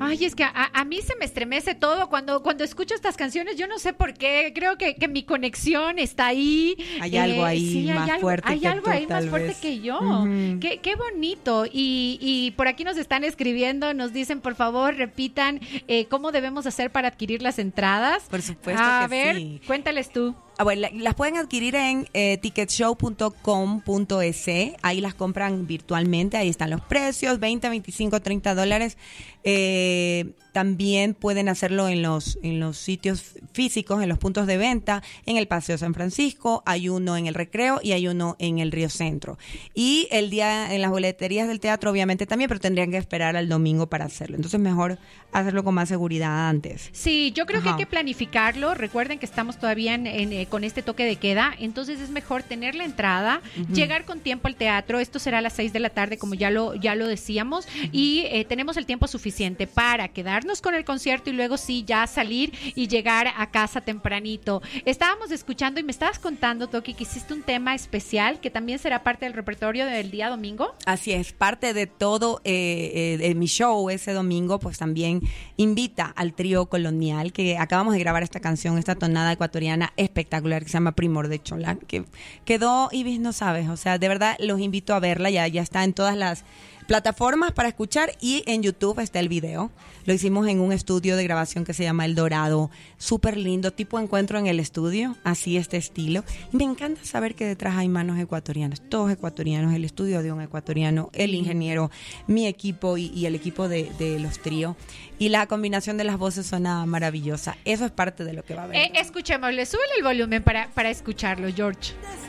Ay, es que a mí se me estremece todo cuando escucho estas canciones. Yo no sé por qué. Creo que mi conexión está ahí. Hay algo ahí sí, más fuerte hay que algo tú, ahí más tal fuerte vez. que yo. Ujú. Qué bonito. Y por aquí nos están escribiendo, nos dicen, por favor, repitan cómo debemos hacer para adquirir las entradas. Por supuesto A que ver, sí. cuéntales tú. Bueno, las pueden adquirir en ticketshow.com.es. Ahí las compran virtualmente. Ahí están los precios, $20, $25, $30. También pueden hacerlo en los sitios físicos, en los puntos de venta, en el Paseo San Francisco, hay uno en el Recreo y hay uno en el Río Centro. Y el día en las boleterías del teatro, obviamente también, pero tendrían que esperar al domingo para hacerlo. Entonces, mejor hacerlo con más seguridad antes. Sí, yo creo que hay Ajá. que planificarlo. Recuerden que estamos todavía con este toque de queda, entonces es mejor tener la entrada, llegar con tiempo al teatro. Esto será a las 6 de la tarde, como ya lo decíamos, y tenemos el tiempo suficiente para quedarnos con el concierto y luego sí ya salir y llegar a casa tempranito. Estábamos escuchando y me estabas contando, Toki, que hiciste un tema especial que también será parte del repertorio del día domingo. Así es, parte de todo de mi show ese domingo, pues también invita al trío colonial, que acabamos de grabar esta canción, esta tonada ecuatoriana espectacular que se llama Primor de Cholán, que quedó, Ibis, no sabes, o sea, de verdad los invito a verla, ya está en todas las plataformas para escuchar y en YouTube está el video. Lo hicimos en un estudio de grabación que se llama El Dorado, súper lindo, tipo encuentro en el estudio, así este estilo. Y me encanta saber que detrás hay manos ecuatorianas, todos ecuatorianos, el estudio de un ecuatoriano, el ingeniero, mi equipo y el equipo de los tríos. Y la combinación de las voces suena maravillosa. Eso es parte de lo que va a haber. Escuchémosle, súbele el volumen para escucharlo, George.